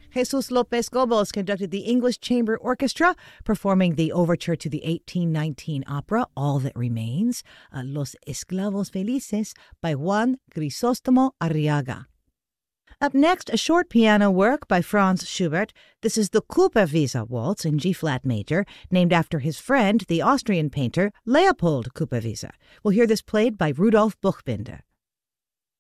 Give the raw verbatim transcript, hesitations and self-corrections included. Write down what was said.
Jesus Lopez Gobos conducted the English Chamber Orchestra, performing the overture to the eighteen nineteen opera All That Remains, uh, Los Esclavos Felices, by Juan Crisóstomo Arriaga. Up next, a short piano work by Franz Schubert. This is the Kupferwiese Waltz in G-flat major, named after his friend, the Austrian painter Leopold Kupferwiese. We'll hear this played by Rudolf Buchbinder.